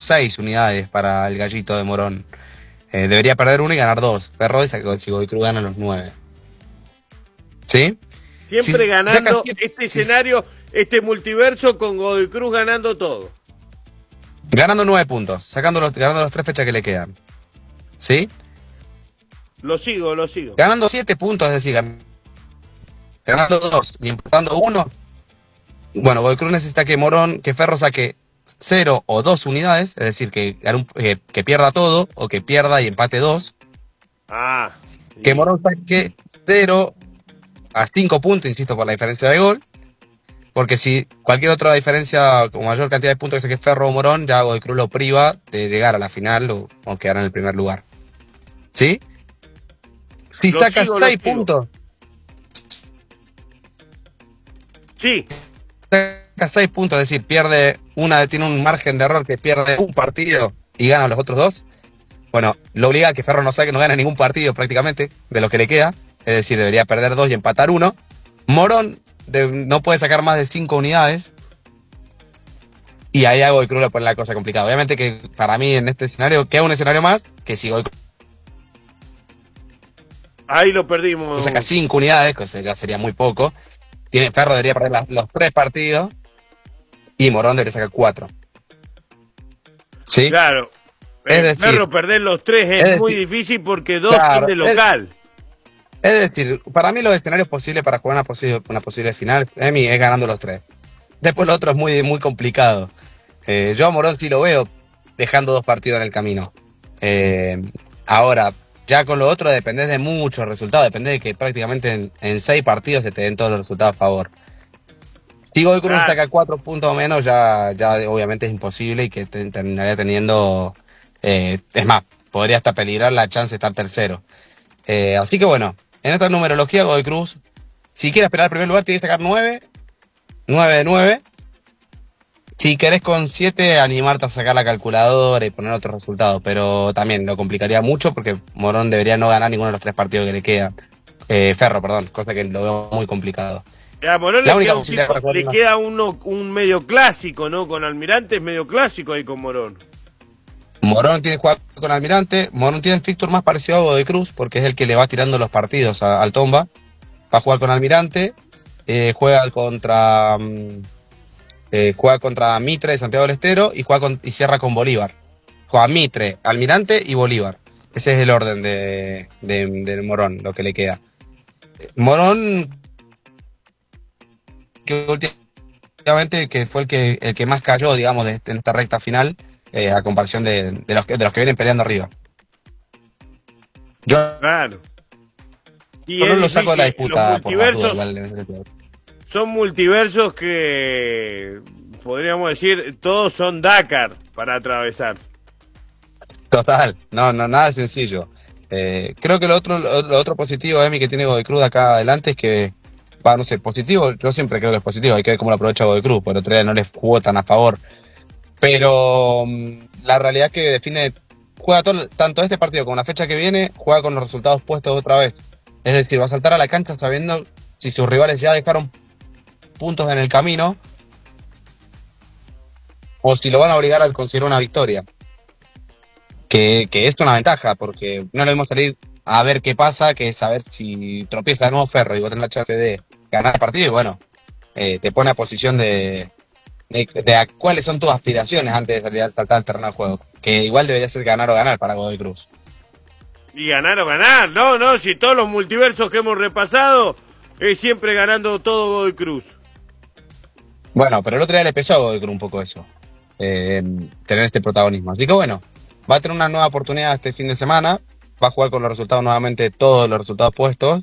6 unidades para el gallito de Morón. Debería perder 1 y ganar 2. Ferro, si Godoy Cruz gana los 9. ¿Sí? Siempre ganando este escenario, este multiverso con Godoy Cruz ganando todo. Ganando 9 puntos, ganando los 3 fechas que le quedan. ¿Sí? Lo sigo. Ganando 7 puntos, es decir, ganando 2 y empatando 1. Bueno, Godoy Cruz necesita que Ferro saque 0 o 2 unidades, es decir, que pierda todo o que pierda y empate 2. Que Morón saque 0 a 5 puntos, insisto, por la diferencia de gol. Porque si cualquier otra diferencia con mayor cantidad de puntos que saque Ferro o Morón, ya Godoy Cruz lo priva de llegar a la final o quedar en el primer lugar. ¿Sí? Si sacas 6 puntos. Sí. Saca 6 puntos, es decir, tiene un margen de error que pierde un partido y gana los otros 2. Bueno, lo obliga a que Ferro no gane ningún partido prácticamente de lo que le queda. Es decir, debería perder 2 y empatar 1. Morón no puede sacar más de 5 unidades. Y ahí a Godoy Cruz le pone la cosa complicada. Obviamente que para mí en este escenario queda un escenario más que si Godoy Cruz ahí lo perdimos. saca 5 unidades, que ya sería muy poco. Ferro debería perder los 3 partidos y Morón debería sacar 4. ¿Sí? Claro. Es decir, Ferro perder los 3 es muy difícil porque 2 claro, son de local. Es decir, para mí los escenarios posibles para jugar una posible final es ganando los 3. Después lo otro es muy, muy complicado. Yo a Morón sí lo veo dejando 2 partidos en el camino. Ahora, ya con lo otro depende de muchos resultados. Depende de que prácticamente en 6 partidos se te den todos los resultados a favor. Si Godoy Cruz saca 4 puntos o menos, ya obviamente es imposible y que terminaría teniendo... es más, podría hasta peligrar la chance de estar tercero. Así que bueno, en esta numerología Godoy Cruz, si quiere esperar al primer lugar, tiene que sacar 9 de 9. Si querés con 7, animarte a sacar la calculadora y poner otros resultados, pero también lo complicaría mucho porque Morón debería no ganar ninguno de los 3 partidos que le quedan. Ferro, perdón, cosa que lo veo muy complicado. A Morón le queda un medio clásico, ¿no? Con Almirante es medio clásico ahí con Morón. Morón tiene que jugar con Almirante. Morón tiene el fixture más parecido a Godoy Cruz porque es el que le va tirando los partidos al Tomba. Va a jugar con Almirante. Juega contra Mitre de Santiago del Estero y cierra con Bolívar. Juega Mitre, Almirante y Bolívar. Ese es el orden de Morón, lo que le queda. Morón, que últimamente que fue el que más cayó, digamos, en esta recta final, a comparación de los que vienen peleando arriba. Claro. Y no lo saco de la disputa. Los multiversos son multiversos que podríamos decir todos son Dakar para atravesar. Total, no, nada sencillo. Creo que lo otro positivo, Emi, que tiene Godoy Cruz acá adelante es que, no sé, positivo, yo siempre creo que es positivo, hay que ver cómo lo aprovecha Godoy Cruz, por el otro día no les jugó tan a favor. Pero la realidad es que juega tanto este partido como la fecha que viene, juega con los resultados puestos otra vez. Es decir, va a saltar a la cancha sabiendo si sus rivales ya dejaron puntos en el camino o si lo van a obligar a conseguir una victoria. Que es una ventaja, porque no le vamos a salir a ver qué pasa, que es saber si tropieza de nuevo Ferro y vos tenés la chance de ganar el partido y bueno, te pone a posición de cuáles son tus aspiraciones antes de salir a saltar al terreno de juego. Que igual debería ser ganar o ganar para Godoy Cruz. Y ganar o ganar, no, si todos los multiversos que hemos repasado es siempre ganando todo Godoy Cruz. Bueno, pero el otro día le pesó a Godoy Cruz un poco eso, tener este protagonismo. Así que bueno, va a tener una nueva oportunidad este fin de semana, va a jugar con los resultados nuevamente, todos los resultados puestos.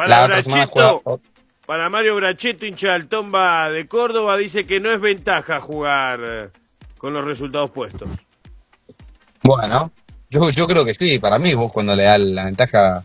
Para Mario Brachetto, hincha del Tomba de Córdoba, dice que no es ventaja jugar con los resultados puestos. Bueno, yo creo que sí, para mí vos cuando le das la ventaja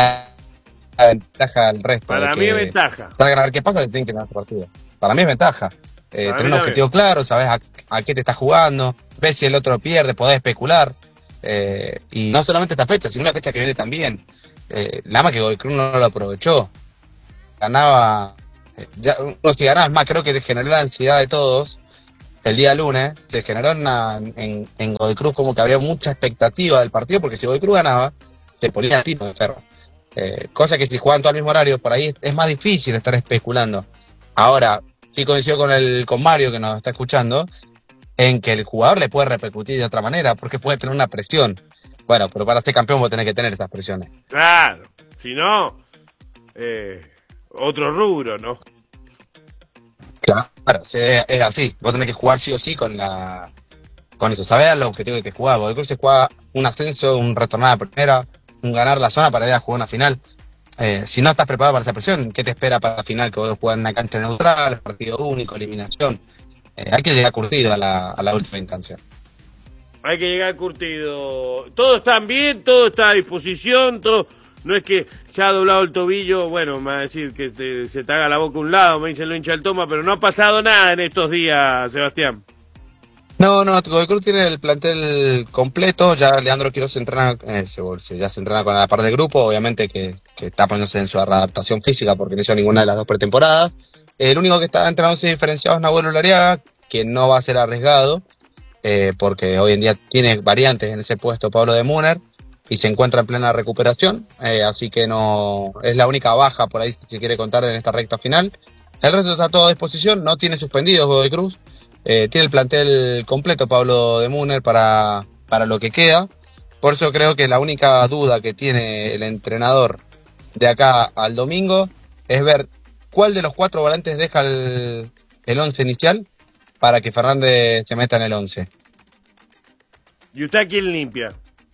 al resto. Para mí es ventaja. Para ganar qué pasa, te tienen que ganar tu partido. Para mí es ventaja. Tener un objetivo claro, sabes a qué te estás jugando, ves si el otro pierde, podés especular. Y no solamente esta fecha, sino la fecha que viene también. Nada más que Godoy Cruz no lo aprovechó. Ganaba, si ganabas más, creo que te generó la ansiedad de todos. el día lunes, se generó en Godoy Cruz como que había mucha expectativa del partido, porque si Godoy Cruz ganaba, se ponía a tiro de ferro. Cosa que si juegan todo al mismo horario, por ahí es más difícil estar especulando. Ahora, sí coincido con Mario, que nos está escuchando, en que el jugador le puede repercutir de otra manera, porque puede tener una presión. Bueno, pero para ser campeón vos tenés que tener esas presiones. Claro, si no, otro rubro, ¿no? Claro, es así. Vos tenés que jugar sí o sí con eso. Sabés los objetivos que jugás. Godoy Cruz se juega un ascenso, un retornar a primera, un ganar la zona para ir a jugar una final. Si no estás preparado para esa presión, ¿qué te espera para la final? Que vos jugás en una cancha neutral, partido único, eliminación. Hay que llegar curtido a la última instancia. Hay que llegar curtido. Todos están bien, todo está a disposición, todo. No es que se ha doblado el tobillo, bueno, me va a decir que se te haga la boca a un lado, me dicen lo hincha el toma, pero no ha pasado nada en estos días, Sebastián. No, Godoy Cruz tiene el plantel completo, ya Leandro Quiroz entrena, ya se entrena con la par de grupo, obviamente que está poniéndose en su readaptación física porque no hizo ninguna de las 2 pretemporadas. El único que está entrenándose diferenciado es Nahuel Ulariaga, que no va a ser arriesgado, porque hoy en día tiene variantes en ese puesto Pablo de Muner, y se encuentra en plena recuperación, así que no es la única baja por ahí si se quiere contar en esta recta final. El resto está todo a disposición, no tiene suspendidos Godoy Cruz. Tiene el plantel completo Pablo de Muner para lo que queda. Por eso creo que la única duda que tiene el entrenador de acá al domingo es ver cuál de los 4 volantes deja el 11 inicial para que Fernández se meta en el 11. ¿Y usted a quién limpia?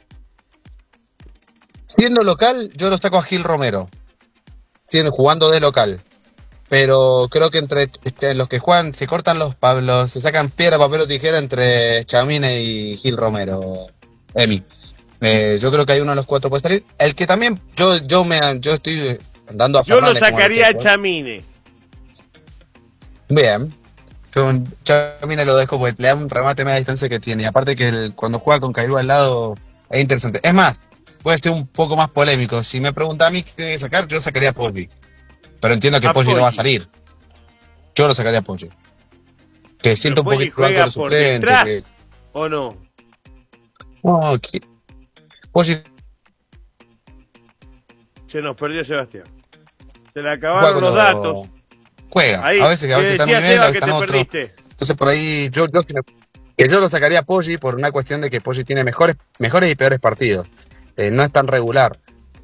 Siendo local, yo lo saco a Gil Romero, jugando de local. Pero creo que entre los que juegan se cortan los Pablos, se sacan piedra, papel o tijera entre Chamine y Gil Romero. Emi. Yo creo que hay uno de los 4 puede salir. El que también yo estoy dando a Yo Fernández. lo sacaría a Chamine. Bien. Yo Chamine lo dejo porque le da un remate a media distancia que tiene. Y aparte que cuando juega con Cairú al lado es interesante. Es más, puede ser un poco más polémico. Si me pregunta a mí qué tiene que sacar, yo sacaría a Poggi. Pero entiendo que Poggi no va a salir. Yo lo sacaría a Poggi. Que siento un poquito juega por detrás, ¿o no? No, Poggi se nos perdió Sebastián. Se le acabaron los datos. Juega. Ahí, a veces está muy bien, a veces está en otro. Perdiste. Entonces por ahí yo lo sacaría a Poggi por una cuestión de que Poggi tiene mejores y peores partidos. No es tan regular.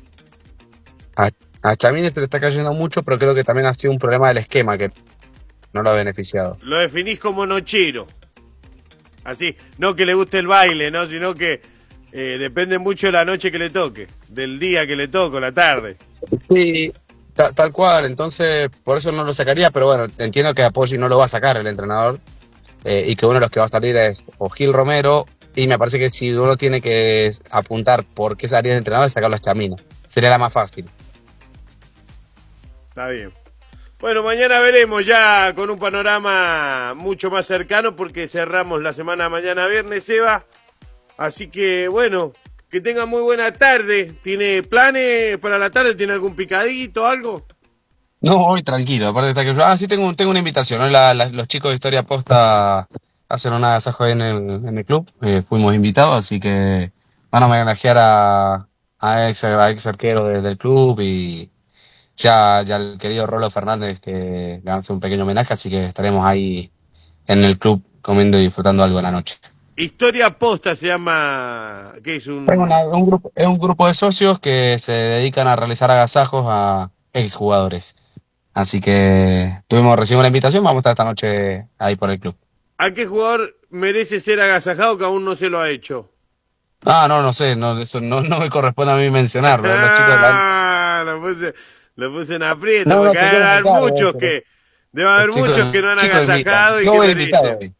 A Chamine se le está cayendo mucho, pero creo que también ha sido un problema del esquema que no lo ha beneficiado. Lo definís como nochero. Así, no que le guste el baile, ¿no? Sino que depende mucho de la noche que le toque, del día que le toque, la tarde. Sí, tal cual, entonces por eso no lo sacaría, pero bueno, entiendo que a Poggi no lo va a sacar el entrenador, y que uno de los que va a salir es o Gil Romero, y me parece que si uno tiene que apuntar por qué salía el entrenador es sacarlo a Chamine. Sería la más fácil. Está bien. Bueno, mañana veremos ya con un panorama mucho más cercano porque cerramos la semana mañana viernes, Eva. Así que, bueno, que tenga muy buena tarde. ¿Tiene planes para la tarde? ¿Tiene algún picadito, algo? No, hoy tranquilo. Aparte está que yo... sí, tengo una invitación. Hoy los chicos de Historia Posta hacen un agasajo ahí en el club. Fuimos invitados, así que van a homenajear a ex arquero del club y... Ya el querido Rolo Fernández que le hace un pequeño homenaje, así que estaremos ahí en el club comiendo y disfrutando algo en la noche. Historia Posta se llama... ¿Qué es un...? Es un grupo de socios que se dedican a realizar agasajos a exjugadores. Así que recibimos la invitación, vamos a estar esta noche ahí por el club. ¿A qué jugador merece ser agasajado que aún no se lo ha hecho? No sé, eso no me corresponde a mí mencionarlo. Los chicos Lo puse en aprieto, porque debe haber muchos que no han agasajado y que voy invitado hoy.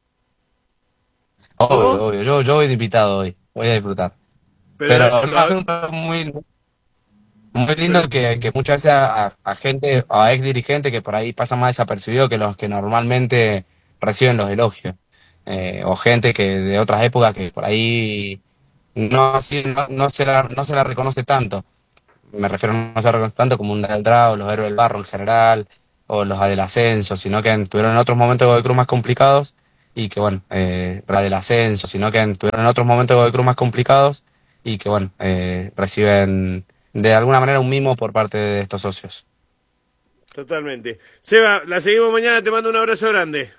Obvio, yo voy de invitado hoy. Voy a disfrutar. Pero va a ser un trabajo muy lindo que muchas veces a gente, a ex dirigentes que por ahí pasan más desapercibido que los que normalmente reciben los elogios. O gente que de otras épocas que por ahí no se la reconoce tanto. Me refiero no se reconoce tanto como un Daniel Drao, los héroes del barro en general, o los del ascenso, sino que estuvieron en otros momentos de Godoy Cruz más complicados y que bueno, para el ascenso, sino que tuvieron en otros momentos de Godoy Cruz más complicados y que bueno, reciben de alguna manera un mimo por parte de estos socios. Totalmente. Seba, la seguimos mañana, te mando un abrazo grande.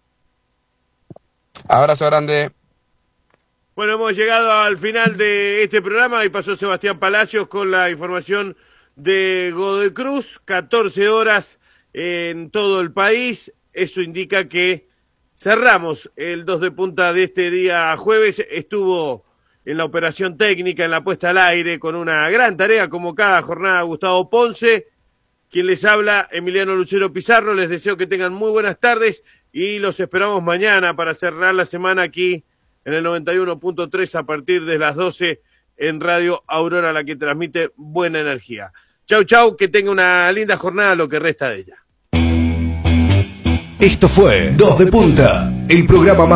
Abrazo grande. Bueno, hemos llegado al final de este programa y pasó Sebastián Palacios con la información de Godoy Cruz, 14 horas en todo el país. Eso indica que cerramos el 2 de punta de este día jueves. Estuvo en la operación técnica, en la puesta al aire, con una gran tarea como cada jornada Gustavo Ponce. Quien les habla, Emiliano Lucero Pizarro. Les deseo que tengan muy buenas tardes y los esperamos mañana para cerrar la semana aquí en el 91.3 a partir de las 12 en Radio Aurora, la que transmite buena energía. Chau, chau, que tenga una linda jornada lo que resta de ella. Esto fue 2 de Punta, el programa más